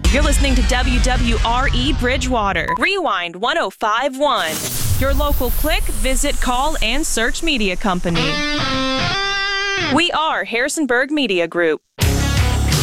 You're listening to WWRE Bridgewater. Rewind 1051. Your local click, visit, call, and search media company. We are Harrisonburg Media Group.